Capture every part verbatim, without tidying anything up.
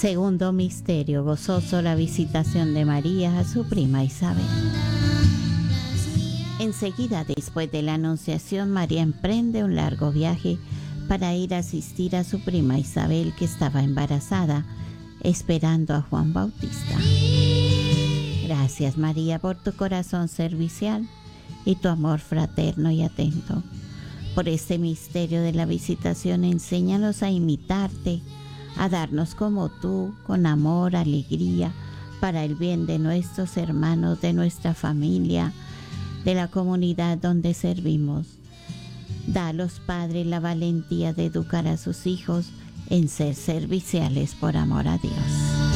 Segundo misterio gozoso, la visitación de María a su prima Isabel. Enseguida, después de la Anunciación, María emprende un largo viaje para ir a asistir a su prima Isabel, que estaba embarazada, esperando a Juan Bautista. Gracias, María, por tu corazón servicial y tu amor fraterno y atento. Por este misterio de la visitación, enséñanos a imitarte, a darnos como tú, con amor, alegría, para el bien de nuestros hermanos, de nuestra familia, de la comunidad donde servimos. Da a los padres la valentía de educar a sus hijos en ser serviciales por amor a Dios.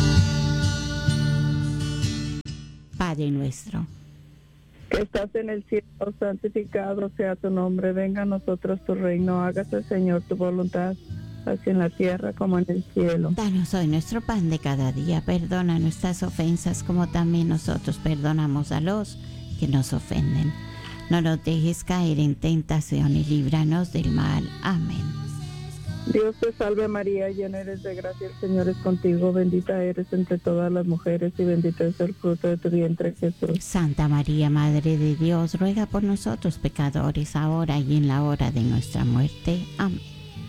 Padre nuestro, que estás en el cielo, santificado sea tu nombre, venga a nosotros tu reino, hágase, Señor, tu voluntad, así en la tierra como en el cielo. Danos hoy nuestro pan de cada día, perdona nuestras ofensas como también nosotros perdonamos a los que nos ofenden. No nos dejes caer en tentación y líbranos del mal. Amén. Dios te salve María, llena eres de gracia, el Señor es contigo, bendita eres entre todas las mujeres y bendito es el fruto de tu vientre, Jesús. Santa María, Madre de Dios, ruega por nosotros pecadores, ahora y en la hora de nuestra muerte. Amén.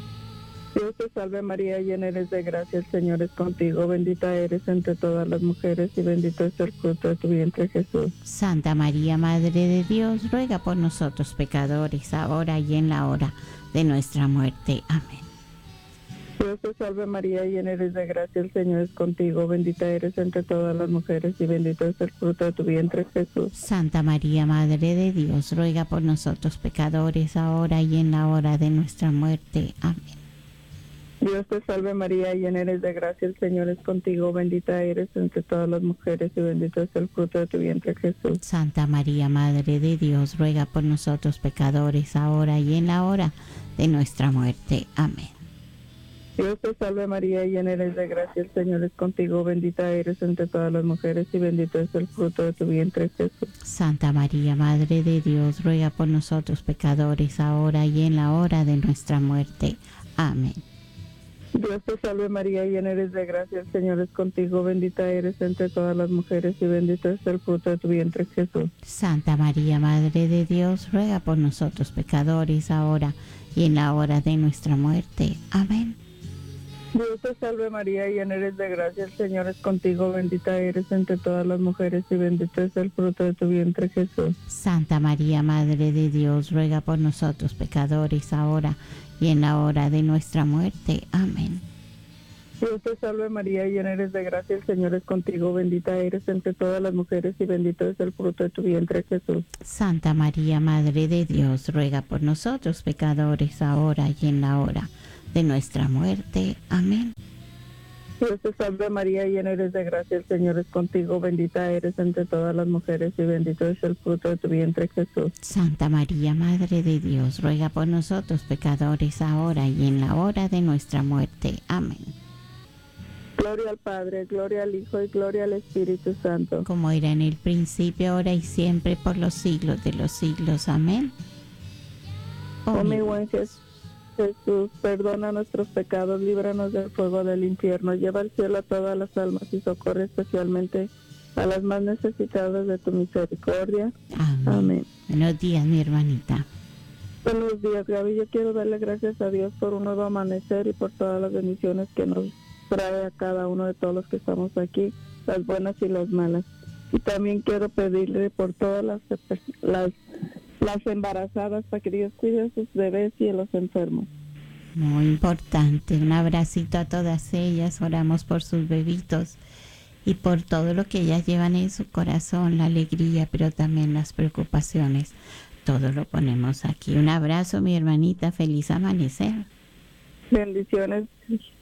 Dios te salve María, llena eres de gracia, el Señor es contigo, bendita eres entre todas las mujeres y bendito es el fruto de tu vientre, Jesús. Santa María, Madre de Dios, ruega por nosotros pecadores, ahora y en la hora de nuestra muerte. Amén. Dios te salve María, llena eres de gracia, el Señor es contigo, bendita eres entre todas las mujeres y bendito es el fruto de tu vientre, Jesús. Santa María, Madre de Dios, ruega por nosotros pecadores, ahora y en la hora de nuestra muerte. Amén. Dios te salve María, llena eres de gracia, el Señor es contigo, bendita eres entre todas las mujeres y bendito es el fruto de tu vientre, Jesús. Santa María, Madre de Dios, ruega por nosotros pecadores, ahora y en la hora de nuestra muerte. Amén. Dios te salve María, llena eres de gracia, el Señor es contigo, bendita eres entre todas las mujeres y bendito es el fruto de tu vientre, Jesús. Santa María, Madre de Dios, ruega por nosotros pecadores, ahora y en la hora de nuestra muerte. Amén. Dios te salve María, llena eres de gracia, el Señor es contigo, bendita eres entre todas las mujeres y bendito es el fruto de tu vientre, Jesús. Santa María, Madre de Dios, ruega por nosotros pecadores, ahora y en la hora de nuestra muerte. Amén. Dios te salve María, llena eres de gracia, el Señor es contigo, bendita eres entre todas las mujeres y bendito es el fruto de tu vientre, Jesús. Santa María, Madre de Dios, ruega por nosotros pecadores, ahora y en la hora de nuestra muerte. Amén. Dios te salve María, llena eres de gracia, el Señor es contigo, bendita eres entre todas las mujeres y bendito es el fruto de tu vientre, Jesús. Santa María, Madre de Dios, ruega por nosotros pecadores, ahora y en la hora de nuestra muerte. Amén. Dios te salve María, llena eres de gracia, el Señor es contigo, bendita eres entre todas las mujeres y bendito es el fruto de tu vientre, Jesús. Santa María, Madre de Dios, ruega por nosotros pecadores, ahora y en la hora de nuestra muerte. Amén. Gloria al Padre, gloria al Hijo y gloria al Espíritu Santo. Como era en el principio, ahora y siempre, por los siglos de los siglos. Amén. Oh mi buen Jesús, Jesús, perdona nuestros pecados, líbranos del fuego del infierno, lleva al cielo a todas las almas y socorre especialmente a las más necesitadas de tu misericordia. Amén. Amén. Buenos días, mi hermanita. Buenos días, Gaby. Yo quiero darle gracias a Dios por un nuevo amanecer y por todas las bendiciones que nos trae a cada uno de todos los que estamos aquí, las buenas y las malas. Y también quiero pedirle por todas las las las embarazadas, para que Dios cuide a sus bebés y a los enfermos. Muy importante, un abracito a todas ellas, oramos por sus bebitos y por todo lo que ellas llevan en su corazón, la alegría, pero también las preocupaciones, todo lo ponemos aquí. Un abrazo, mi hermanita, feliz amanecer. Bendiciones.